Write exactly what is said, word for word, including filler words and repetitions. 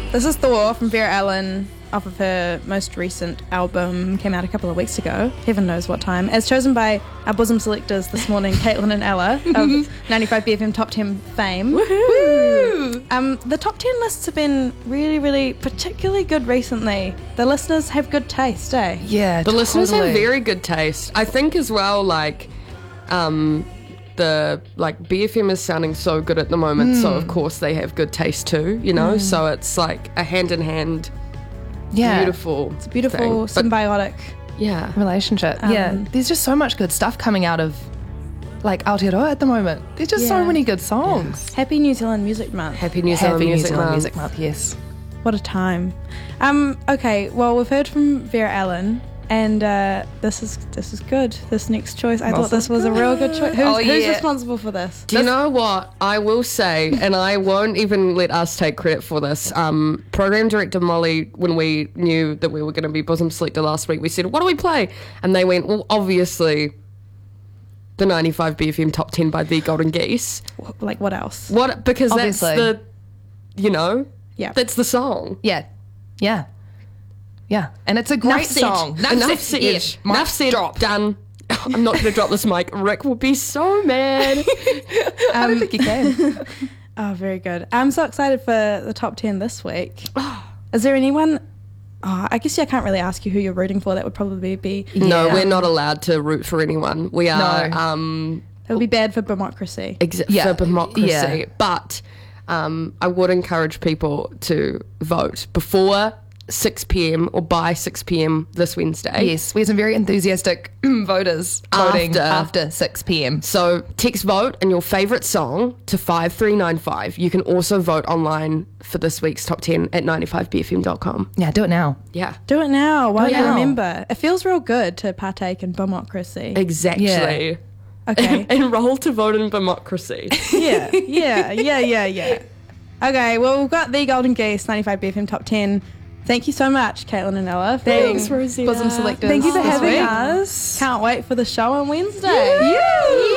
This is Thor from Vera Ellen off of her most recent album. Came out a couple of weeks ago. Heaven knows what time. As chosen by our bosom selectors this morning, Caitlin and Ella of ninety-five B F M Top ten fame. Woohoo! Um, the top ten lists have been really, really particularly good recently. The listeners have good taste, eh? Yeah, The totally. listeners have very good taste. I think as well, like, um, the like B F M is sounding so good at the moment, Mm. so of course they have good taste too, you know. So it's like a hand in hand, yeah. beautiful. It's a beautiful, thing. But, symbiotic. yeah. relationship. Um, yeah, there's just so much good stuff coming out of like Aotearoa at the moment. There's just so Yeah. many good songs. Happy New Zealand Music Month. Happy New Zealand Happy New Music Zealand Month. Music Month, yes. What a time. Um, okay, well, we've heard from Vera Ellen, and uh, this is this is good. This next choice, I thought this was a real good choice. Who's, Oh, who's yeah. responsible for this? Do you know what I will say, and I won't even let us take credit for this. Um, program director Molly, when we knew that we were going to be bosom selector last week, we said, "What do we play?" And they went, "Well, obviously, the ninety-five B F M Top ten by The Golden Geese." Like, what else? What? Because Obviously. that's the, you know, Yeah. that's the song. Yeah, yeah, yeah. And it's a great said. song. Enough said. Yeah. Mic Enough said. drop. Done. I'm not going to drop this mic. Rick will be so mad. I don't think you can. Oh, very good. I'm so excited for the top ten this week. Is there anyone... Oh, I guess I can't really ask you who you're rooting for. That would probably be... No, Yeah. we're not allowed to root for anyone. We are No. um, It would be bad for democracy. ex- Yeah. for democracy. Yeah. But um, I would encourage people to vote before six p.m. or by six p.m. this Wednesday. Yes, we have some very enthusiastic voters voting After. after six p.m. So text vote and your favourite song to five three nine five. You can also vote online for this week's top ten at ninety-five b f m dot com. Yeah, do it now. Yeah. Do it now while Do it you now. remember. It feels real good to partake in democracy. Exactly. Yeah. Okay. Enroll to vote in democracy. yeah, yeah, yeah, yeah, yeah. Okay, well, we've got the Golden Geese, ninety-five B F M Top ten. Thank you so much, Caitlin and Ella, for Thanks, being Rosina. bosom selectors. Thank you for this having week. us. Can't wait for the show on Wednesday. Yeah.